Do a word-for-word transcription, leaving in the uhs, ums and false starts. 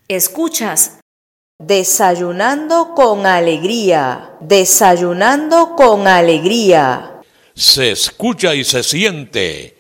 Escuchas. Desayunando con alegría. Desayunando con alegría. Se escucha y se siente